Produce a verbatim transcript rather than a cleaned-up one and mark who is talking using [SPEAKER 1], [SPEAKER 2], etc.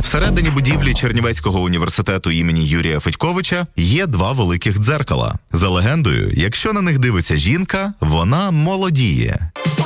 [SPEAKER 1] Всередині будівлі Чернівецького університету імені Юрія Федьковича є два великих дзеркала. За легендою, якщо на них дивиться жінка, вона молодіє.